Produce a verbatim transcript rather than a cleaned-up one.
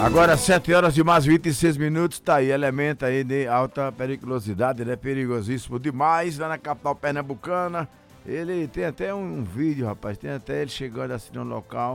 Agora sete horas e mais vinte e seis minutos, tá aí, elemento aí de alta periculosidade, ele é perigosíssimo demais lá na capital pernambucana. Ele tem até um, um vídeo, rapaz, tem até ele chegando assim no local.